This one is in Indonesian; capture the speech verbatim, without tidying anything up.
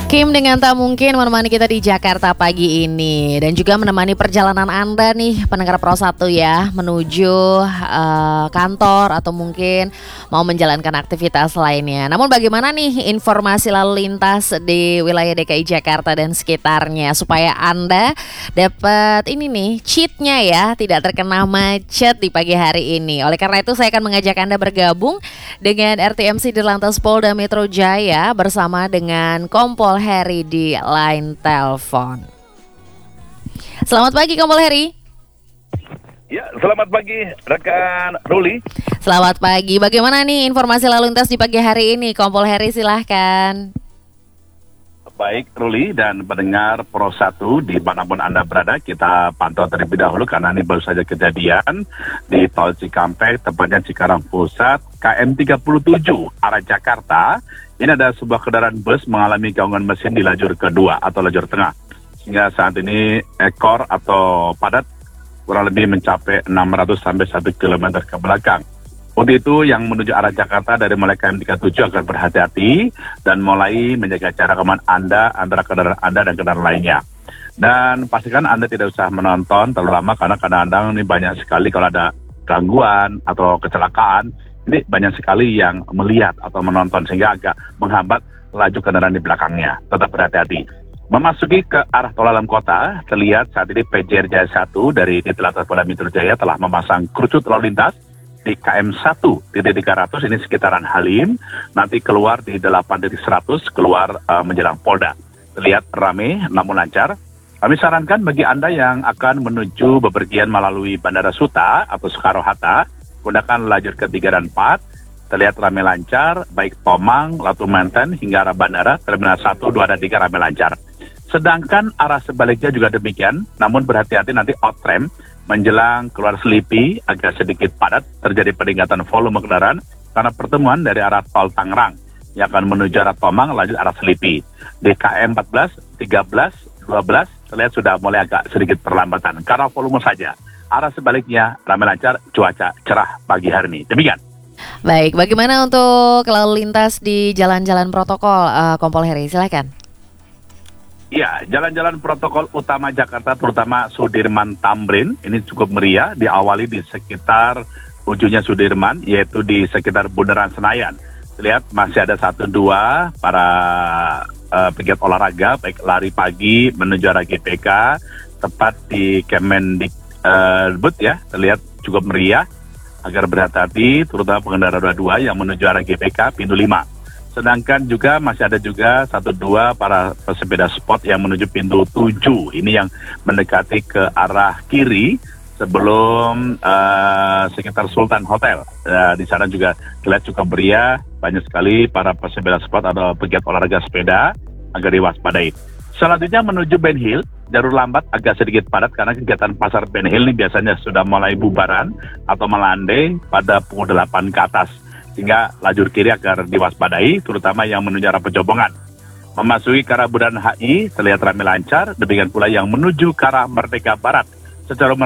Kim dengan Tak Mungkin menemani kita di Jakarta pagi ini. Dan juga menemani perjalanan Anda nih pendengar Pro satu ya, menuju uh, kantor atau mungkin mau menjalankan aktivitas lainnya. Namun bagaimana nih informasi lalu lintas di wilayah D K I Jakarta dan sekitarnya, supaya Anda dapat ini nih cheat-nya ya, tidak terkena macet di pagi hari ini. Oleh karena itu saya akan mengajak Anda bergabung dengan R T M C Dirlantas Polda Metro Jaya bersama dengan Kompol Heri di line telepon. Selamat pagi Kompol Heri. Ya, selamat pagi rekan Ruli. Selamat pagi. Bagaimana nih informasi lalu lintas di pagi hari ini, Kompol Heri, silahkan. Baik Ruli dan pendengar Pro satu dimanapun Anda berada, kita pantau terlebih dahulu karena ini baru saja kejadian di Tol Cikampek, tepatnya Cikarang Pusat, K M tiga puluh tujuh arah Jakarta. Ini ada sebuah kendaraan bus mengalami gangguan mesin di lajur kedua atau lajur tengah. Sehingga saat ini ekor atau padat kurang lebih mencapai enam ratus sampai satu kilometer ke belakang. Untuk itu yang menuju arah Jakarta dari mulai K M tiga puluh tujuh akan berhati-hati dan mulai menjaga jarak aman Anda antara kendaraan Anda dan kendaraan lainnya. Dan pastikan Anda tidak usah menonton terlalu lama karena kadang-kadang ini banyak sekali kalau ada gangguan atau kecelakaan, ini banyak sekali yang melihat atau menonton sehingga agak menghambat laju kendaraan di belakangnya. Tetap berhati-hati. Memasuki ke arah tol dalam kota, terlihat saat ini P J R Jaya satu dari Dirlantas Polda Metro Jaya telah memasang kerucut lalu lintas di K M satu titik tiga ratus, ini sekitaran Halim, nanti keluar di delapan titik seratus, keluar uh, menjelang Polda. Terlihat ramai namun lancar. Kami sarankan bagi Anda yang akan menuju bepergian melalui Bandara Suta atau Soekarno-Hatta, gunakan lajur ketiga dan empat, terlihat ramai lancar, baik Tomang, Latu Menten hingga arah bandara, terminal satu, dua, dan tiga ramai lancar. Sedangkan arah sebaliknya juga demikian, namun berhati-hati nanti outrem menjelang keluar Selipi agak sedikit padat, terjadi peningkatan volume kendaraan karena pertemuan dari arah tol Tangerang yang akan menuju arah Tomang lanjut arah Selipi. Di K M empat belas, tiga belas, dua belas terlihat sudah mulai agak sedikit perlambatan karena volume saja. Arah sebaliknya ramai lancar, cuaca cerah pagi hari ini. Demikian. Baik, bagaimana untuk lalu lintas di jalan-jalan protokol, uh, Kompol Heri, silakan. Ya, jalan-jalan protokol utama Jakarta terutama Sudirman Tamrin ini cukup meriah, diawali di sekitar ujungnya Sudirman, yaitu di sekitar Bundaran Senayan. Lihat masih ada satu dua para uh, pegiat olahraga, baik lari pagi menuju arah G P K, tepat di Kemendikbud uh, ya, terlihat cukup meriah, agar berhati-hati terutama pengendara roda dua yang menuju arah G P K pintu lima. Sedangkan juga masih ada juga satu dua para pesepeda sport yang menuju pintu tujuh. Ini yang mendekati ke arah kiri sebelum uh, sekitar Sultan Hotel. Uh, di sana juga terlihat cukup meriah, banyak sekali para pesepeda sport atau pegiat olahraga sepeda agar diwaspadai. Selanjutnya menuju Ben Hill, jalur lambat agak sedikit padat karena kegiatan pasar Ben Hill ini biasanya sudah mulai bubaran atau melandai pada pukul delapan ke atas. Sehingga lajur kiri agar diwaspadai, terutama yang menuju arah Pejobongan. Memasuki ke arah Bundaran H I, terlihat ramai lancar, demikian pula yang menuju ke arah Merdeka Barat. Secara